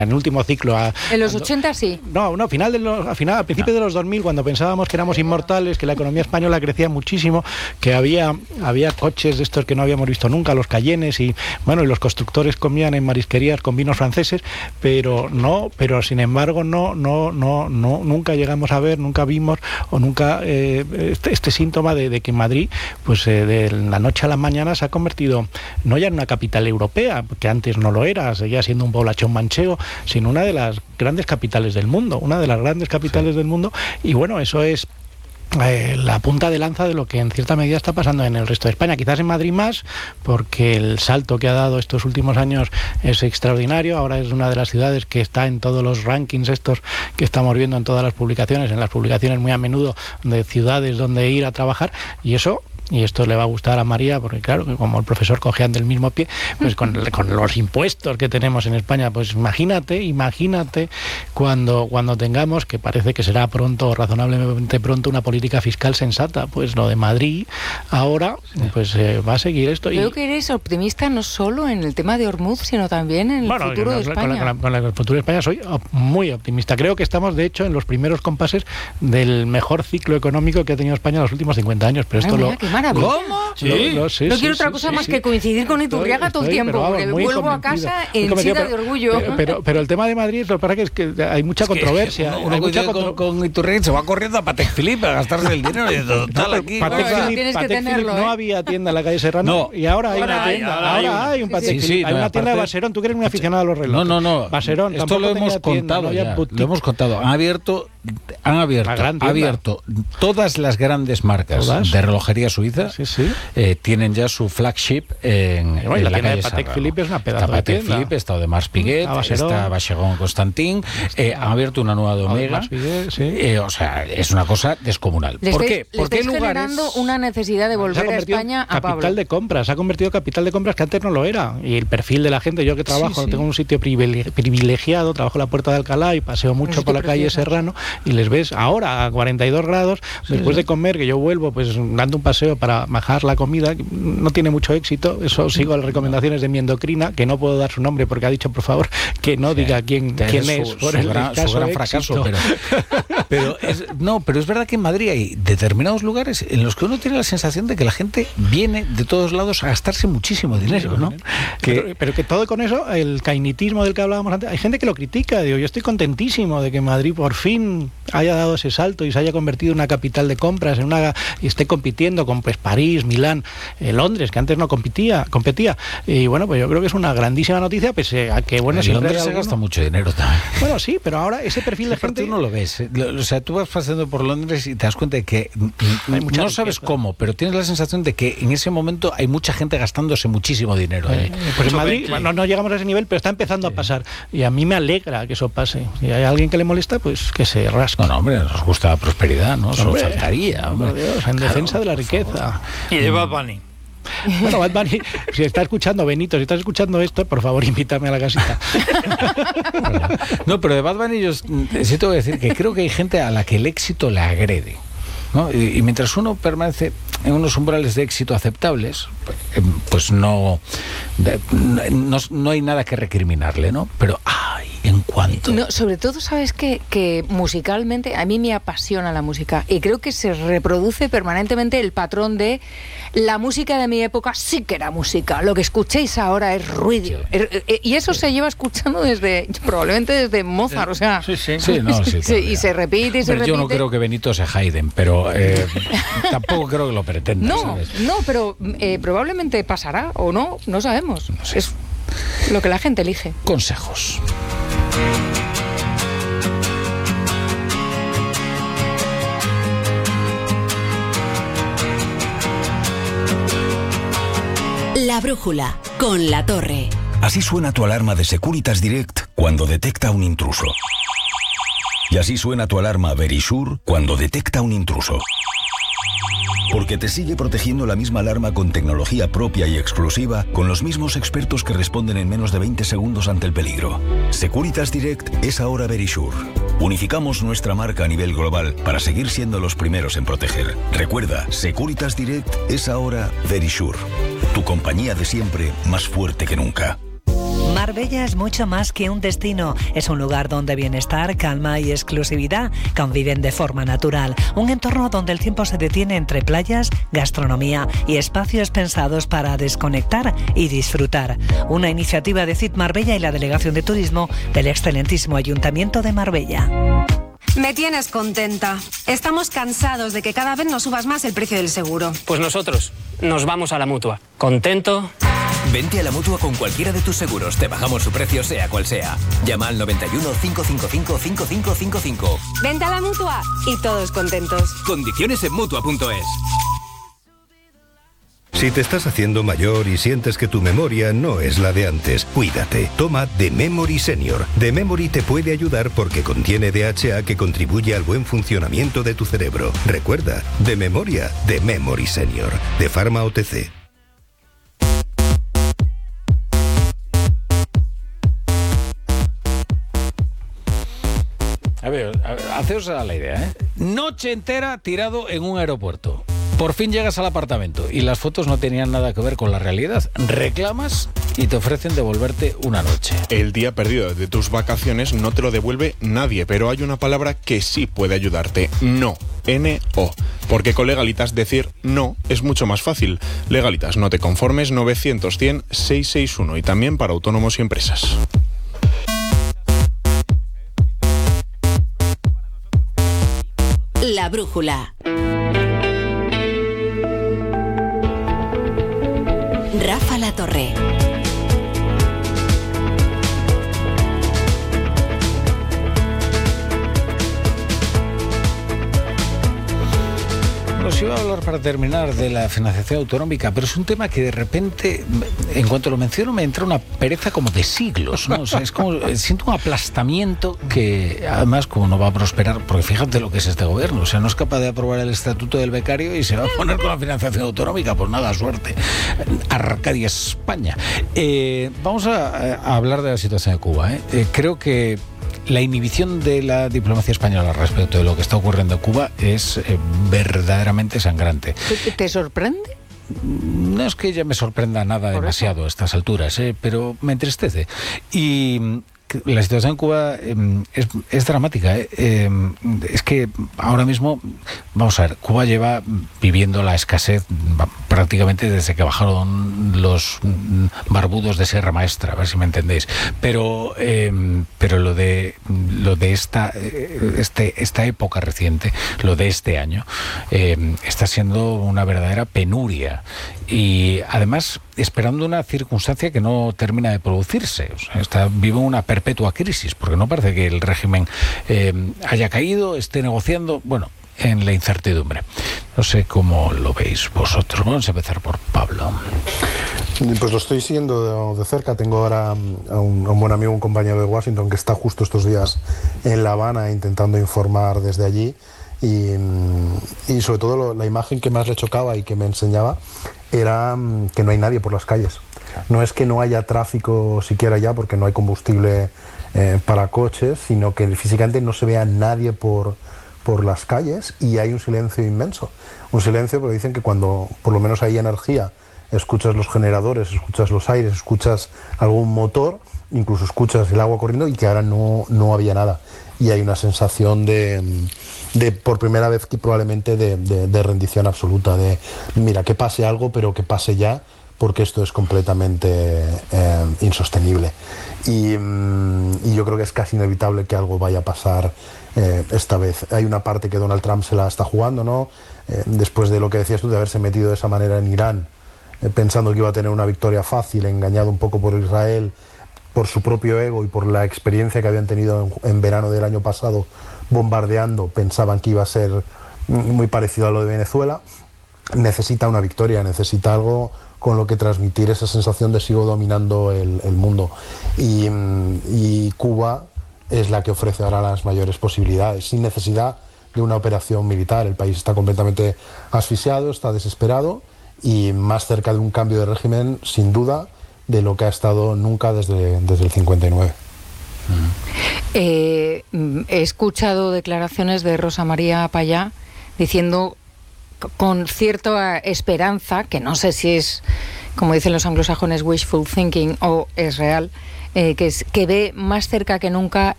En el último ciclo. En los 80 sí. No, a principios de los 2000, cuando pensábamos que éramos inmortales, que la economía española crecía muchísimo, que había coches de estos que no habíamos visto nunca, los Cayennes, y los constructores comían en marisquerías con vinos franceses, pero sin embargo nunca llegamos a ver, nunca vimos o nunca este síntoma de que Madrid, pues de la noche a la mañana se ha convertido no ya en una capital europea, que antes no lo era, seguía siendo un poblachón manchego, sino una de las grandes capitales del mundo, del mundo, y eso es la punta de lanza de lo que en cierta medida está pasando en el resto de España, quizás en Madrid más, porque el salto que ha dado estos últimos años es extraordinario. Ahora es una de las ciudades que está en todos los rankings estos que estamos viendo en todas las publicaciones, muy a menudo de ciudades donde ir a trabajar, y esto le va a gustar a María, porque claro, que como el profesor cojean del mismo pie, pues con los impuestos que tenemos en España, pues imagínate cuando tengamos, que parece que será pronto, razonablemente pronto, una política fiscal sensata. Pues lo de Madrid ahora, pues va a seguir esto. Creo que eres optimista no solo en el tema de Ormuz, sino también en el futuro de España. Con el futuro de España soy muy optimista. Creo que estamos, de hecho, en los primeros compases del mejor ciclo económico que ha tenido España en los últimos 50 años. Pero esto ¿Cómo? Sí. No quiero otra cosa más que coincidir con Iturriaga todo el tiempo, porque vuelvo a casa henchida de orgullo. Pero el tema de Madrid, lo que pasa es que hay mucha controversia. Con Iturriaga se va corriendo a Patek Philippe a gastarse el dinero. Patek Philippe no había tienda en la calle Serrano, y ahora hay una tienda. Ahora hay un Patek Philippe. Hay una tienda de Baserón. Tú que eres muy aficionado a los relojes. No. Baserón. Esto lo hemos contado ya. Lo hemos contado. Han abierto todas las grandes marcas de relojería suiza. Tienen ya su flagship en la calle de Patek Philippe es una pedazo de Patek tienda. Philippe, está Audemars Piguet, está Vacheron Constantin, han abierto una nueva de Omega. O sea, es una cosa descomunal. ¿Por qué? Porque estáis generando una necesidad de volver a España a Pablo. Capital de compras, ha convertido capital de compras que antes no lo era. Y el perfil de la gente, yo que trabajo, tengo un sitio privilegiado, trabajo en la Puerta de Alcalá y paseo mucho por la calle Serrano, y les ves ahora a 42 grados, después de comer, que yo vuelvo pues dando un paseo para bajar la comida, no tiene mucho éxito. Eso sigo las recomendaciones de mi endocrina, que no puedo dar su nombre porque ha dicho, por favor, que no diga quién es por el gran fracaso. Pero es verdad que en Madrid hay determinados lugares en los que uno tiene la sensación de que la gente viene de todos lados a gastarse muchísimo dinero, ¿no? Pero que todo con eso, el cainitismo del que hablábamos antes, hay gente que lo critica. Yo estoy contentísimo de que Madrid por fin haya dado ese salto y se haya convertido en una capital de compras, y esté compitiendo con París, Milán, Londres, que antes no competía. Y pues yo creo que es una grandísima noticia, pese a que en Londres se gasta mucho dinero también. Sí, pero ahora ese perfil de gente... Tú no lo ves. O sea, tú vas pasando por Londres y te das cuenta de que no sabes cómo, pero tienes la sensación de que en ese momento hay mucha gente gastándose muchísimo dinero. Pues en Madrid no llegamos a ese nivel, pero está empezando a pasar. Y a mí me alegra que eso pase. Si hay alguien que le molesta, pues que se rasque. No, hombre, nos gusta la prosperidad, ¿no? Solo faltaría. Dios, en defensa de la riqueza. Y de Bad Bunny. Bueno, Bad Bunny, si está escuchando, Benito, si estás escuchando esto, por favor, invítame a la casita. No, pero de Bad Bunny yo sí te voy a decir que creo que hay gente a la que el éxito le agrede, ¿no? Y mientras uno permanece en unos umbrales de éxito aceptables, pues no hay nada que recriminarle, ¿no? Pero en cuanto... No, sobre todo, ¿sabes qué? Que musicalmente a mí me apasiona la música y creo que se reproduce permanentemente el patrón de la música de mi época sí que era música, lo que escuchéis ahora es ruido. Y eso se lleva escuchando probablemente desde Mozart, o sea... Y se repite y se repite. Yo no creo que Benito sea Haydn, pero tampoco creo que lo pretenda. No, pero probablemente pasará o no sabemos. No sé. Es lo que la gente elige. Consejos. La brújula, con La Torre. Así suena tu alarma de Securitas Direct cuando detecta un intruso. Y así suena tu alarma Verisure cuando detecta un intruso. Porque te sigue protegiendo la misma alarma con tecnología propia y exclusiva, con los mismos expertos que responden en menos de 20 segundos ante el peligro. Securitas Direct es ahora Verisure. Unificamos nuestra marca a nivel global para seguir siendo los primeros en proteger. Recuerda, Securitas Direct es ahora Verisure. Tu compañía de siempre, más fuerte que nunca. Marbella es mucho más que un destino. Es un lugar donde bienestar, calma y exclusividad conviven de forma natural. Un entorno donde el tiempo se detiene entre playas, gastronomía y espacios pensados para desconectar y disfrutar. Una iniciativa de CIT Marbella y la Delegación de Turismo del excelentísimo Ayuntamiento de Marbella. Me tienes contenta. Estamos cansados de que cada vez nos subas más el precio del seguro. Pues nosotros nos vamos a la Mutua. ¿Contento? Vente a la Mutua con cualquiera de tus seguros. Te bajamos su precio sea cual sea. Llama al 91 555 5555. Vente a la Mutua y todos contentos. Condiciones en Mutua.es. Si te estás haciendo mayor y sientes que tu memoria no es la de antes, cuídate. Toma The Memory Senior. The Memory te puede ayudar porque contiene DHA que contribuye al buen funcionamiento de tu cerebro. Recuerda, de memoria, The Memory Senior. De Pharma OTC. A ver, haceos a la idea, ¿eh? Noche entera tirado en un aeropuerto. Por fin llegas al apartamento y las fotos no tenían nada que ver con la realidad. Reclamas y te ofrecen devolverte una noche. El día perdido de tus vacaciones no te lo devuelve nadie, pero hay una palabra que sí puede ayudarte. No. N-O. Porque con Legalitas decir no es mucho más fácil. Legalitas, no te conformes, 900-100-661 y también para autónomos y empresas. La brújula. Rafa La Torre. Nos iba a hablar para terminar de la financiación autonómica, pero es un tema que de repente, en cuanto lo menciono, me entra una pereza como de siglos, ¿no? O sea, es como, siento un aplastamiento que además como no va a prosperar, porque fíjate lo que es este gobierno, o sea, no es capaz de aprobar el estatuto del becario y se va a poner con la financiación autonómica, pues nada, suerte. Arcadia, España. Vamos a hablar de la situación de Cuba, ¿eh? Creo que la inhibición de la diplomacia española respecto de lo que está ocurriendo en Cuba es verdaderamente sangrante. ¿Te sorprende? No es que ya me sorprenda nada demasiado a estas alturas, pero me entristece. Y la situación en Cuba es dramática. Es que ahora mismo, vamos a ver, Cuba lleva viviendo la escasez prácticamente desde que bajaron los barbudos de Sierra Maestra, a ver si me entendéis. Pero lo de esta época reciente, lo de este año, está siendo una verdadera penuria. Y además esperando una circunstancia que no termina de producirse. O sea, vive una perpetua crisis, porque no parece que el régimen haya caído, esté negociando, bueno, en la incertidumbre. No sé cómo lo veis vosotros. Vamos a empezar por Pablo. Pues lo estoy siguiendo de cerca. Tengo ahora a un buen amigo, un compañero de Washington, que está justo estos días en La Habana intentando informar desde allí. Y sobre todo la imagen que más le chocaba y que me enseñaba era que no hay nadie por las calles. No es que no haya tráfico siquiera ya porque no hay combustible para coches, sino que físicamente no se vea nadie por las calles y hay un silencio inmenso. Un silencio porque dicen que cuando por lo menos hay energía, escuchas los generadores, escuchas los aires, escuchas algún motor, incluso escuchas el agua corriendo, y que ahora no había nada. Y hay una sensación de por primera vez que probablemente de rendición absoluta, de mira, que pase algo, pero que pase ya, porque esto es completamente insostenible. Y yo creo que es casi inevitable que algo vaya a pasar esta vez. Hay una parte que Donald Trump se la está jugando, ¿no? Después de lo que decías tú, de haberse metido de esa manera en Irán, pensando que iba a tener una victoria fácil, engañado un poco por Israel, por su propio ego y por la experiencia que habían tenido en verano del año pasado bombardeando, pensaban que iba a ser muy parecido a lo de Venezuela. Necesita una victoria, necesita algo con lo que transmitir esa sensación de sigo dominando el mundo. Y Cuba es la que ofrece ahora las mayores posibilidades, sin necesidad de una operación militar. El país está completamente asfixiado, está desesperado y más cerca de un cambio de régimen, sin duda, de lo que ha estado nunca desde el 59. He escuchado declaraciones de Rosa María Payá diciendo con cierta esperanza, que no sé si es como dicen los anglosajones, wishful thinking, o es real, que ve más cerca que nunca